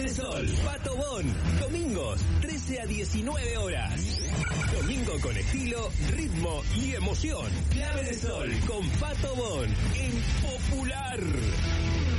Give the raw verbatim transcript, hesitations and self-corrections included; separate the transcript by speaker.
Speaker 1: de Sol, Pato Bon, domingos, trece a diecinueve horas. Domingo con estilo, ritmo y emoción. Clave de Sol con Pato Bon en Popular.